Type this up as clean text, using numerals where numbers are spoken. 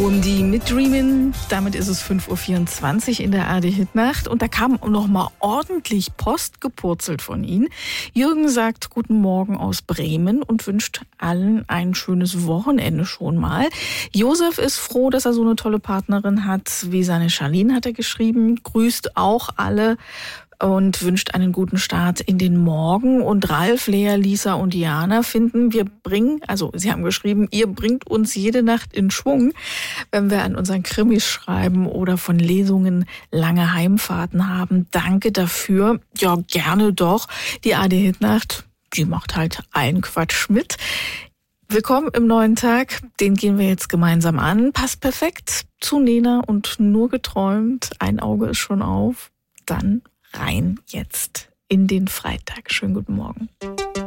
Um die mit Dreamin', damit ist es 5.24 Uhr in der ARD-Hitnacht und da kam noch mal ordentlich Post gepurzelt von Ihnen. Jürgen sagt Guten Morgen aus Bremen und wünscht allen ein schönes Wochenende schon mal. Josef ist froh, dass er so eine tolle Partnerin hat, wie seine Charlene, hat er geschrieben, grüßt auch alle und wünscht einen guten Start in den Morgen. Und Ralf, Lea, Lisa und Diana finden, sie haben geschrieben, ihr bringt uns jede Nacht in Schwung, wenn wir an unseren Krimis schreiben oder von Lesungen lange Heimfahrten haben. Danke dafür. Ja, gerne doch. Die ARD-Hitnacht, die macht halt allen Quatsch mit. Willkommen im neuen Tag, den gehen wir jetzt gemeinsam an. Passt perfekt zu Nena und nur geträumt. Ein Auge ist schon auf. Dann rein jetzt in den Freitag. Schönen guten Morgen.